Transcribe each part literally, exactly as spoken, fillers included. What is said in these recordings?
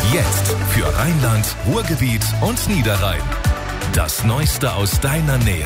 Jetzt für Rheinland, Ruhrgebiet und Niederrhein. Das Neueste aus deiner Nähe.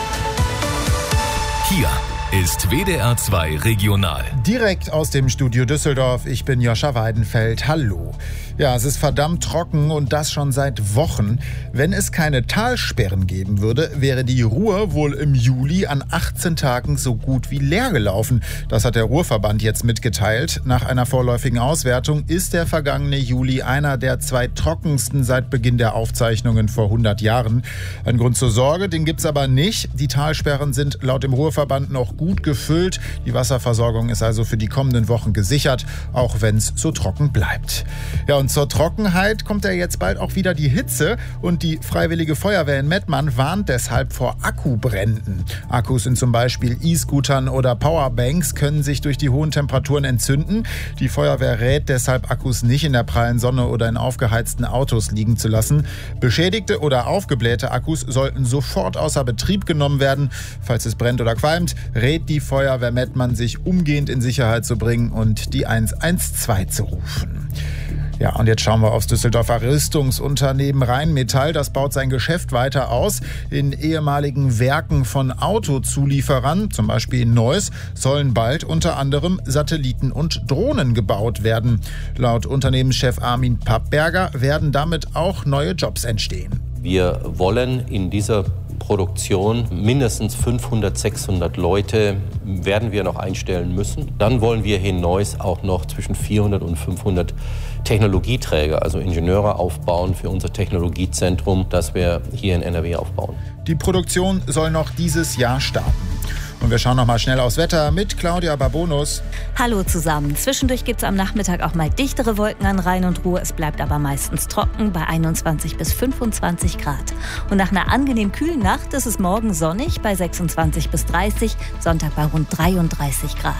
Hier ist W D R zwei Regional. Direkt aus dem Studio Düsseldorf. Ich bin Joscha Weidenfeld. Hallo. Ja, es ist verdammt trocken und das schon seit Wochen. Wenn es keine Talsperren geben würde, wäre die Ruhr wohl im Juli an achtzehn Tagen so gut wie leer gelaufen. Das hat der Ruhrverband jetzt mitgeteilt. Nach einer vorläufigen Auswertung ist der vergangene Juli einer der zwei trockensten seit Beginn der Aufzeichnungen vor hundert Jahren. Ein Grund zur Sorge, den gibt's aber nicht. Die Talsperren sind laut dem Ruhrverband noch gut gefüllt. Die Wasserversorgung ist also für die kommenden Wochen gesichert, auch wenn es so trocken bleibt. Ja, und zur Trockenheit kommt ja jetzt bald auch wieder die Hitze und die Freiwillige Feuerwehr in Mettmann warnt deshalb vor Akkubränden. Akkus in zum Beispiel E-Scootern oder Powerbanks können sich durch die hohen Temperaturen entzünden. Die Feuerwehr rät deshalb, Akkus nicht in der prallen Sonne oder in aufgeheizten Autos liegen zu lassen. Beschädigte oder aufgeblähte Akkus sollten sofort außer Betrieb genommen werden. Falls es brennt oder qualmt, rät die Feuerwehr Mettmann, sich umgehend in Sicherheit zu bringen und die eins eins zwei zu rufen. Ja, und jetzt schauen wir aufs Düsseldorfer Rüstungsunternehmen Rheinmetall. Das baut sein Geschäft weiter aus. In ehemaligen Werken von Autozulieferern, zum Beispiel in Neuss, sollen bald unter anderem Satelliten und Drohnen gebaut werden. Laut Unternehmenschef Armin Pappberger werden damit auch neue Jobs entstehen. Wir wollen in dieser Produktion mindestens fünfhundert, sechshundert Leute werden wir noch einstellen müssen. Dann wollen wir hier in Neuss auch noch zwischen vierhundert und fünfhundert Technologieträger, also Ingenieure aufbauen für unser Technologiezentrum, das wir hier in N R W aufbauen. Die Produktion soll noch dieses Jahr starten. Und wir schauen noch mal schnell aufs Wetter mit Claudia Babonus. Hallo zusammen. Zwischendurch gibt es am Nachmittag auch mal dichtere Wolken an Rhein und Ruhr. Es bleibt aber meistens trocken bei einundzwanzig bis fünfundzwanzig Grad. Und nach einer angenehm kühlen Nacht ist es morgen sonnig bei sechsundzwanzig bis dreißig, Sonntag bei rund dreiunddreißig Grad.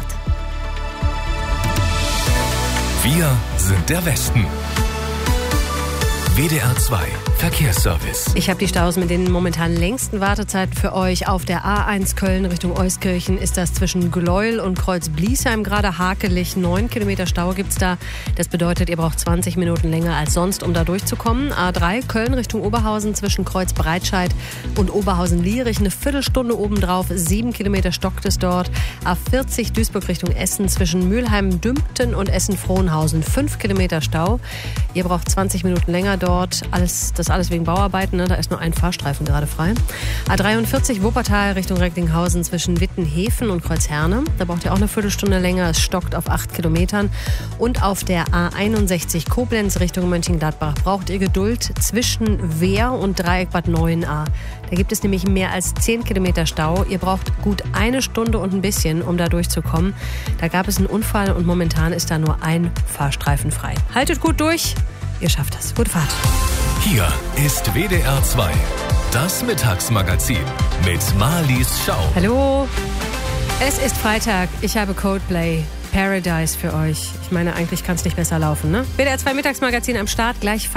Wir sind der Westen. W D R zwei Verkehrsservice. Ich habe die Staus mit den momentan längsten Wartezeiten für euch. Auf der A eins Köln Richtung Euskirchen ist das zwischen Gleuel und Kreuz-Bliesheim gerade hakelig. Neun Kilometer Stau gibt's da. Das bedeutet, ihr braucht zwanzig Minuten länger als sonst, um da durchzukommen. A drei Köln Richtung Oberhausen zwischen Kreuz-Breitscheid und Oberhausen-Lierich. Eine Viertelstunde obendrauf. Sieben Kilometer stockt es dort. A vierzig Duisburg Richtung Essen zwischen Mülheim-Dümpten und Essen-Frohnhausen. Fünf Kilometer Stau. Ihr braucht zwanzig Minuten länger dort. Alles, das alles wegen Bauarbeiten, ne? Da ist nur ein Fahrstreifen gerade frei. A dreiundvierzig Wuppertal Richtung Recklinghausen zwischen Wittenhäfen und Kreuzherne. Da braucht ihr auch eine Viertelstunde länger. Es stockt auf acht Kilometern. Und auf der A einundsechzig Koblenz Richtung Mönchengladbach braucht ihr Geduld zwischen Wehr und Dreieck Bad Neuenahr. Da gibt es nämlich mehr als zehn Kilometer Stau. Ihr braucht gut eine Stunde und ein bisschen, um da durchzukommen. Da gab es einen Unfall und momentan ist da nur ein Fahrstreifen frei. Haltet gut durch. Ihr schafft das. Gute Fahrt. Hier ist W D R zwei, das Mittagsmagazin mit Marlies Schau. Hallo, es ist Freitag. Ich habe Coldplay Paradise für euch. Ich meine, eigentlich kann es nicht besser laufen, ne? W D R zwei Mittagsmagazin am Start. Gleich